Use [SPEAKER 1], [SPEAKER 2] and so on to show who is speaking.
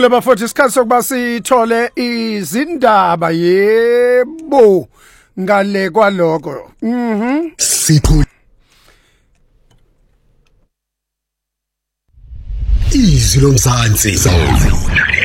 [SPEAKER 1] Kulungile bafowethu isikhathi sokuba sithole izindaba yebo ngale kwaloko.
[SPEAKER 2] Sipho izwi lomzansi